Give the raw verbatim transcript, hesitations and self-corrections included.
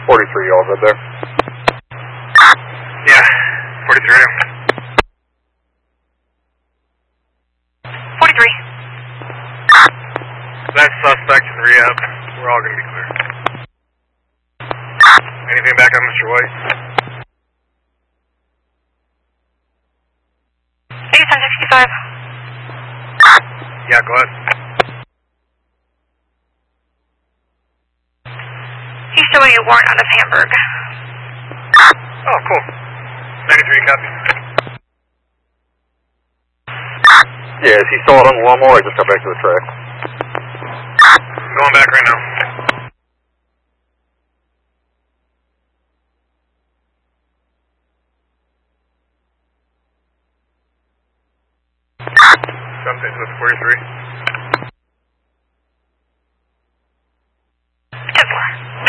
forty-three, y'all good there? Yeah, forty-three. forty-three. That suspect in rehab. We're all going to be clear. Anything back on Mister White? eight ten sixty-five. Yeah, go ahead. He's showing a warrant out of Hamburg. Oh, cool. ninety-three, copy. Yeah, is he still out on the lawnmower? I just got back to the track. Going back right now. Something with forty-three. ten four.